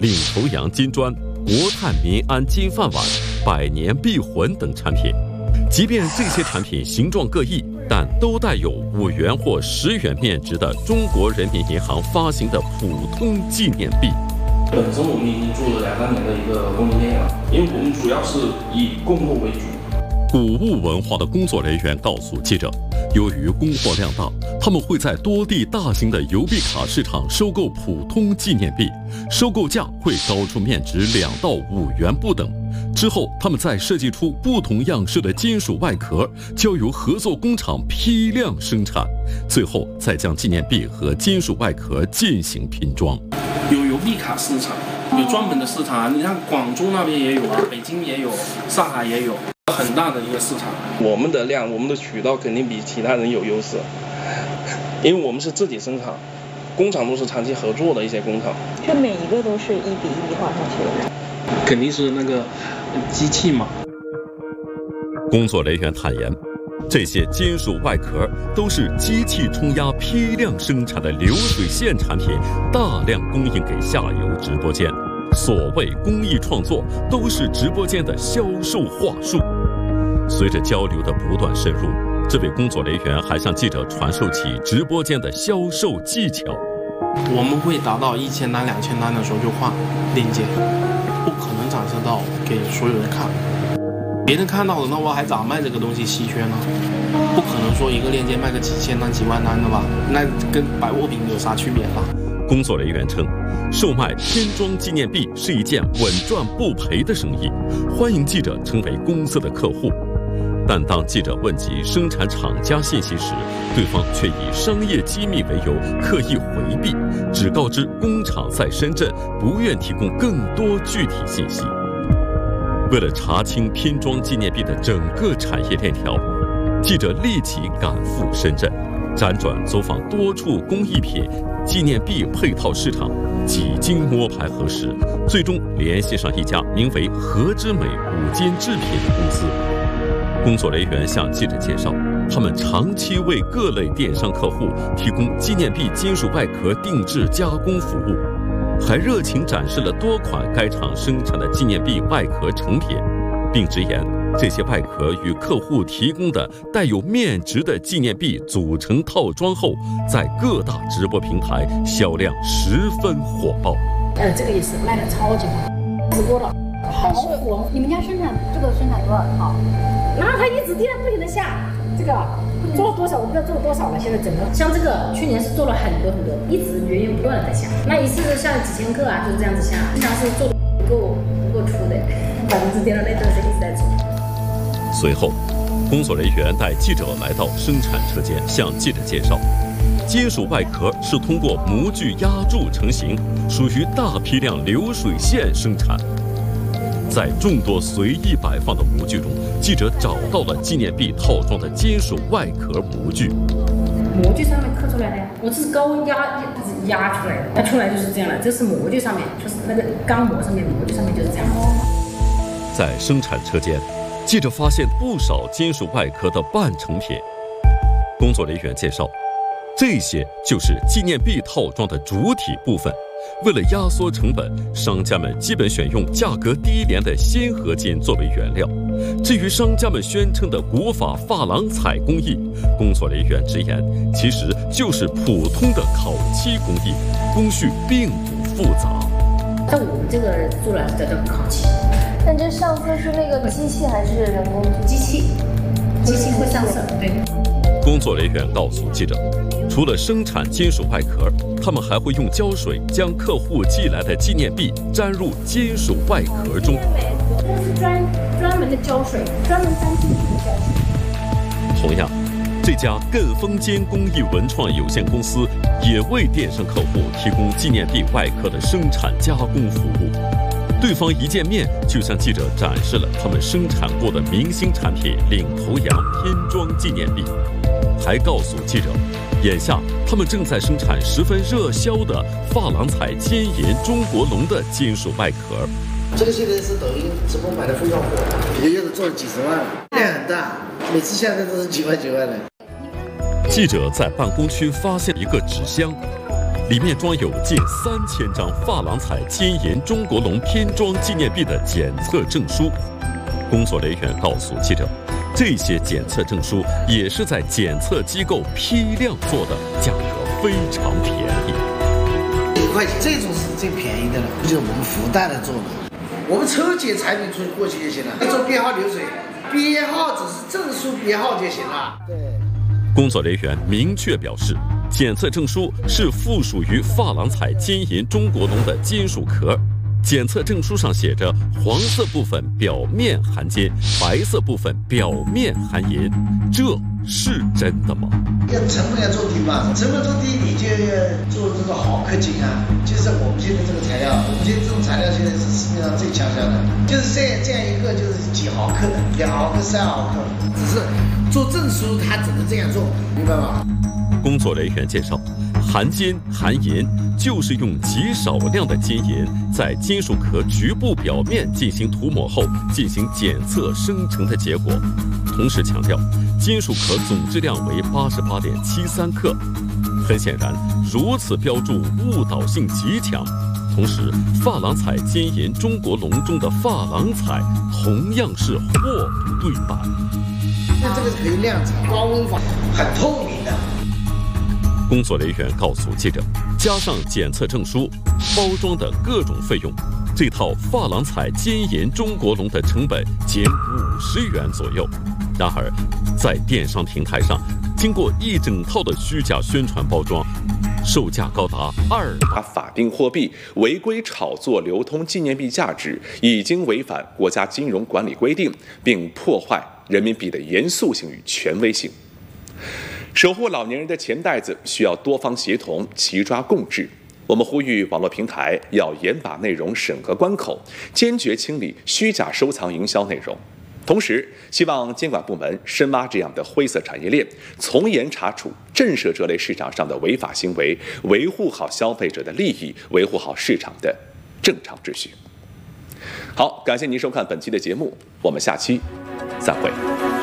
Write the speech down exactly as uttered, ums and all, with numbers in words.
领头羊金砖、国泰民安金饭碗、百年必魂等产品。即便这些产品形状各异，但都带有五元或十元面值的中国人民银行发行的普通纪念币。 本身我们已经做了两三年的一个供应链了，因为我们主要是以供货为主。 谷物文化的工作人员告诉记者，由于供货量大，他们会在多地大型的邮币卡市场收购普通纪念币，收购价会高出面值两到五元不等。之后，他们再设计出不同样式的金属外壳，交由合作工厂批量生产，最后再将纪念币和金属外壳进行拼装。 有邮币卡市场，有专门的市场，你看广州那边也有啊，北京也有，上海也有，很大的一个市场。我们的量，我们的渠道肯定比其他人有优势，因为我们是自己生产，工厂都是长期合作的一些工厂。 这每一个都是一比一画上去的？ 肯定是那个机器嘛。 工作人员坦言，这些金属外壳都是机器冲压批量生产的流水线产品，大量供应给下游直播间。所谓工艺创作，都是直播间的销售话术。随着交流的不断深入，这位工作人员还向记者传授起直播间的销售技巧。 我们会达到一千单、两千单的时候就换链接，不可能展示到给所有人看。别人看到了，那我还咋卖这个东西稀缺呢？不可能说一个链接卖个几千单、几万单的吧？那跟百货品有啥区别吧？ 工作人员称，售卖拼装纪念币是一件稳赚不赔的生意，欢迎记者成为公司的客户。但当记者问及生产厂家信息时，对方却以商业机密为由刻意回避，只告知工厂在深圳，不愿提供更多具体信息。为了查清拼装纪念币的整个产业链条，记者立即赶赴深圳，辗转走访多处工艺品、纪念币配套市场，几经摸排核实，最终联系上一家名为和之美五金制品的公司。工作人员向记者介绍，他们长期为各类电商客户提供纪念币金属外壳定制加工服务，还热情展示了多款该厂生产的纪念币外壳成品，并直言这些外壳与客户提供的带有面值的纪念币组成套装后，在各大直播平台销量十分火爆。 呃，这个也是卖的超级好，直播了，好火！你们家生产这个生产多少套？然后他一直跌不停的下，这个做了多少我不知道做了多少了。现在整个像这个去年是做了很多很多，一直源源不断的在下，那一次下了几千克啊，就是这样子下，经常是做的不够不够出的，百分之跌了那段时间一直在做。 随后，工作人员带记者来到生产车间，向记者介绍，金属外壳是通过模具压铸成型，属于大批量流水线生产。在众多随意摆放的模具中，记者找到了纪念币套装的金属外壳模具。 模具上面刻出来的呀，我这是高压压出来的，它出来就是这样的。这是模具上面，就是那个钢模上面，模具上面就是这样。 在生产车间，记者发现不少金属外壳的半成品。工作人员介绍，这些就是纪念币套装的主体部分。为了压缩成本，商家们基本选用价格低廉的锌合金作为原料。至于商家们宣称的国法珐琅彩工艺，工作人员直言，其实就是普通的烤漆工艺，工序并不复杂。 但我们这个做了叫做烤漆。 但这上色是那个机器还是人工？ 机器，机器会上色，对。 工作人员告诉记者，除了生产金属外壳，他们还会用胶水将客户寄来的纪念币粘入金属外壳中。 这是专专门的胶水，专门粘进去的胶水。 同样，这家艮丰金工艺文创有限公司也为电商客户提供纪念币外壳的生产加工服务。对方一见面就向记者展示了他们生产过的明星产品领头羊拼装纪念币，还告诉记者，眼下他们正在生产十分热销的珐琅彩金银中国龙的金属外壳。 这个现在是抖音直播买的非常火，一个月都做了几十万，量很大，每次下单都是几万几万的。 记者在办公区发现一个纸箱， 里面装有近三千张珐琅彩金银中国龙拼装纪念币的检测证书。工作人员告诉记者，这些检测证书也是在检测机构批量做的，价格非常便宜。 一块钱，这种是最便宜的了，就是我们福袋来做的。我们抽检产品出过去就行了，做编号流水，编号只是证书编号就行了。对。 工作人员明确表示，检测证书是附属于珐琅彩金银中国龙的金属壳。检测证书上写着黄色部分表面含金，白色部分表面含银，这是真的吗？ 要成本要做低嘛，成本做低你就要做这个好氪金啊，就是我们现在这个材料，我们现在这种材料现在是市面上最强效的，就是这样这样一个就是几毫克的，两毫克、三毫克，只是做证书它只能这样做，明白吗？ 工作人员介绍，含金含银就是用极少量的金银在金属壳局部表面进行涂抹后进行检测生成的结果。同时强调，金属壳总质量为八十八点七三克。很显然，如此标注误导性极强。同时，珐琅彩金银中国龙中的珐琅彩同样是货不对版。 那这个可以量产，高温法，很透明的。 工作人员告诉记者，加上检测证书、包装的各种费用，这套珐琅彩金银中国龙的成本仅五十元左右。然而，在电商平台上，经过一整套的虚假宣传包装，售价高达二把法定货币违规炒作流通纪念币价值，已经违反国家金融管理规定，并破坏人民币的严肃性与权威性。守护老年人的钱袋子需要多方协同，齐抓共治。我们呼吁网络平台要严把内容审核关口，坚决清理虚假收藏营销内容。同时，希望监管部门深挖这样的灰色产业链，从严查处，震慑这类市场上的违法行为，维护好消费者的利益，维护好市场的正常秩序。好，感谢您收看本期的节目，我们下期再会。